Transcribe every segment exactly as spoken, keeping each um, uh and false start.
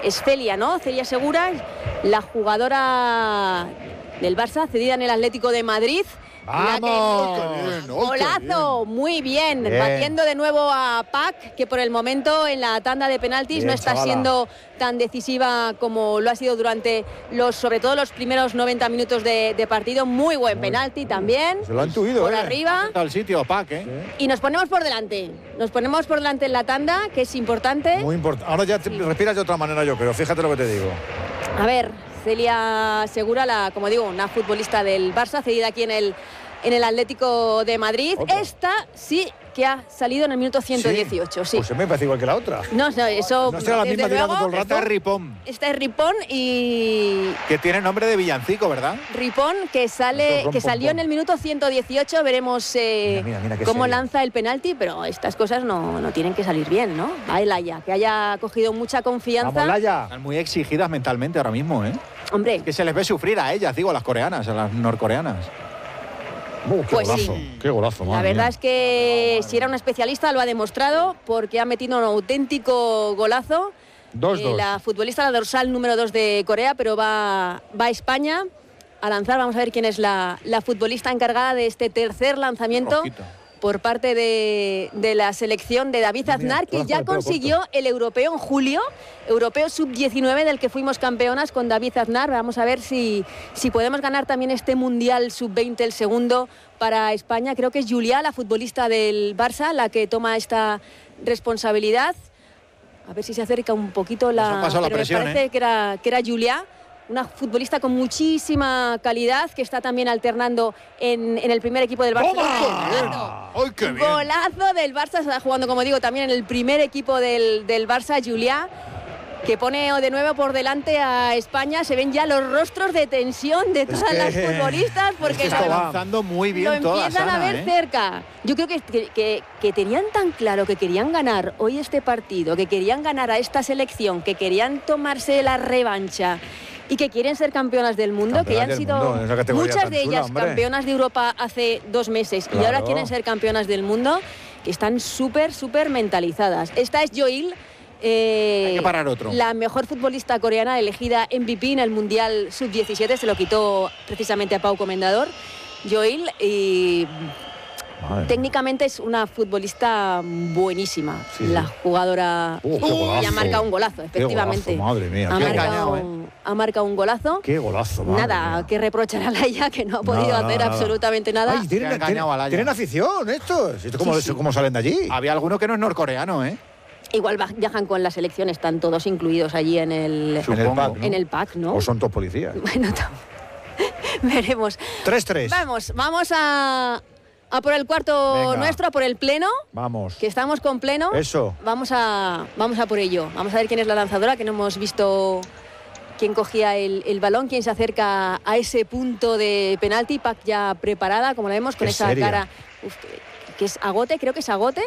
es Celia, ¿no? Celia Segura, la jugadora del Barça, cedida en el Atlético de Madrid. ¡Vamos! Que... Bien, oh, ¡Golazo! bien. Muy bien. bien. Batiendo de nuevo a Pac, que por el momento en la tanda de penaltis Bien, no está chavala. siendo tan decisiva como lo ha sido durante los, sobre todo los primeros noventa minutos de, de partido. Muy buen Muy penalti bien. también. Se lo han tuido, por eh. arriba. Está el sitio, Pac, ¿eh? Sí. Y nos ponemos por delante. Nos ponemos por delante en la tanda, que es importante. Muy importante. Ahora ya te Sí. respiras de otra manera, yo creo. Fíjate lo que te digo. A ver, Celia Segura, la, como digo, una futbolista del Barça, cedida aquí en el, en el Atlético de Madrid. Otra. Esta sí que ha salido en el minuto ciento dieciocho, sí. Pues se me parece igual que la otra. No, no, eso... ¿No será la desde misma tirando luego, todo el rato? Esta es Ripón, Esta es Ripón y... que tiene nombre de villancico, ¿verdad? Ripón, que sale, Rom, que pom, salió pom. en el minuto ciento dieciocho. Veremos eh, Mira, mira, mira qué cómo serio. lanza el penalti, pero estas cosas no, no tienen que salir bien, ¿no? Va el Laia, que haya cogido mucha confianza. Vamos, Laia. Están muy exigidas mentalmente ahora mismo, ¿eh? Hombre, Que se les ve sufrir a ellas, digo, a las coreanas, a las norcoreanas. Uh, qué Pues golazo. sí. Qué golazo, la madre verdad mía. es que si era una especialista lo ha demostrado porque ha metido un auténtico golazo. Dos, Eh, dos. la futbolista, la dorsal número dos de Corea, pero va, va a España a lanzar. Vamos a ver quién es la, la futbolista encargada de este tercer lanzamiento Rojito. por parte de, de la selección de David Mira, Aznar, que todas ya con el pelo consiguió el europeo en julio, europeo sub diecinueve del que fuimos campeonas con David Aznar. Vamos a ver si, si podemos ganar también este mundial sub veinte, el segundo para España. Creo que es Julia, la futbolista del Barça, la que toma esta responsabilidad. A ver si se acerca un poquito la... Nos han pasado la pero presión, me parece ¿eh? que era, que era Julia, una futbolista con muchísima calidad, que está también alternando en, en el primer equipo del Barça. ¡Toma! ¡Ay, qué bien! Golazo del Barça, está jugando, como digo, también en el primer equipo del, del Barça, Julia, que pone de nuevo por delante a España. Se ven ya los rostros de tensión de todas que- las futbolistas, porque Es que lo- está avanzando muy bien lo todas, empiezan a Ana, ver ¿eh? cerca. Yo creo que, que, que- que tenían tan claro que querían ganar hoy este partido, que querían ganar a esta selección, que querían tomarse la revancha y que quieren ser campeonas del mundo, que ya han Campeonas del sido mundo, en esa categoría muchas tan de chula, ellas hombre. campeonas de Europa hace dos meses y Claro. ahora quieren ser campeonas del mundo, que están súper, súper mentalizadas. Esta es Joil. Eh, Hay que parar otro. La mejor futbolista coreana elegida M V P en el Mundial sub diecisiete, se lo quitó precisamente a Pau Comendador, Joil, y Madre mía. técnicamente es una futbolista buenísima, Sí, la sí. jugadora. Uh, qué y golazo. ha marcado un golazo, Qué efectivamente. golazo, madre mía, ha, qué marcado, golazo. ha marcado un golazo. Qué golazo, madre Nada mía. que reprochar a Laia, que no ha podido Nada, hacer nada, absolutamente nada. Ay, tienen, Se ha engañado a Laia. tienen afición estos. ¿Esto cómo, Sí, sí. cómo salen de allí? Había alguno que no es norcoreano, ¿eh? Igual va- viajan con la selección, están todos incluidos allí en el, En el Supongo. pack, ¿no? en el pack, ¿no? O son todos policías. Bueno, tam- veremos. tres tres. Vamos, vamos a, a por el cuarto Venga. nuestro, a por el pleno, Vamos. que estamos con pleno. Eso. Vamos a, vamos a por ello. Vamos a ver quién es la lanzadora, que no hemos visto quién cogía el, el balón, quién se acerca a ese punto de penalti. Pac ya preparada, como la vemos, con Qué esa seria. cara. Uf, que- que es Agote, creo que es Agote.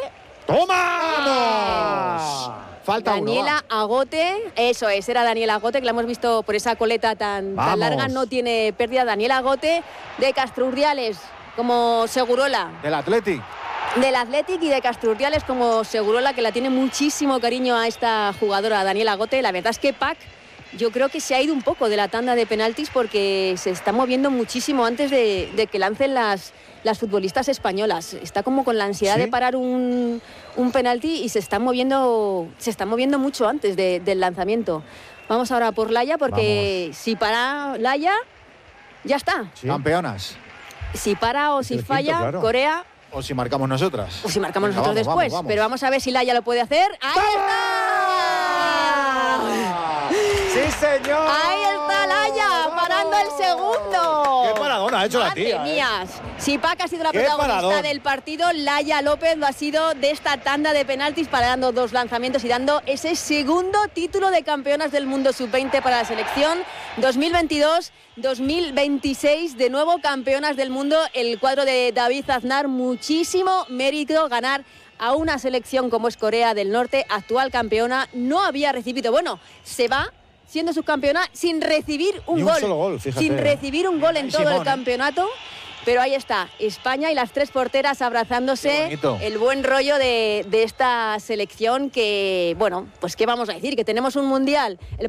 ¡Toma! Falta uno, Daniela Agote, eso es, era Daniela Agote, que la hemos visto por esa coleta tan, tan Vamos. larga, no tiene pérdida. Daniela Agote de Castrurdiales como Segurola, Del Athletic. del Athletic, y de Castrurdiales como Segurola, que la tiene muchísimo cariño a esta jugadora, Daniela Agote. La verdad es que Pac, yo creo que se ha ido un poco de la tanda de penaltis porque se está moviendo muchísimo antes de, de que lancen las, las futbolistas españolas. Está como con la ansiedad ¿Sí? de parar un, un penalti y se está moviendo, se está moviendo mucho antes de- del lanzamiento. Vamos ahora por Laia, porque si para Laia, ya está. Sí. Campeonas. Si para o Es si el quinto, falla, claro. Corea, O si marcamos nosotras. o si marcamos Venga, nosotros vamos, después. vamos, vamos. Pero vamos a ver si Laia lo puede hacer. ¡Ahí está! ¡Sí, señor! Ahí está Laia, parando el segundo. ¡Qué paradona ha hecho la Madre tía! ¿eh? mía. Si Pac ha sido la ¡Qué protagonista paradón! del partido, Laia López lo ha sido de esta tanda de penaltis, parando dos lanzamientos y dando ese segundo título de campeonas del mundo sub veinte para la selección. dos mil veintidós dos mil veintiséis, de nuevo campeonas del mundo. El cuadro de David Aznar, muchísimo mérito ganar a una selección como es Corea del Norte, actual campeona. No había recibido, bueno, se va siendo subcampeona sin recibir un Ni un gol. solo gol, fíjate. Sin recibir un gol en Ay, todo Simón, el ¿eh? campeonato. Pero ahí está, España y las tres porteras Qué abrazándose. bonito. El buen rollo de, de esta selección que, bueno, pues qué vamos a decir, que tenemos un mundial. El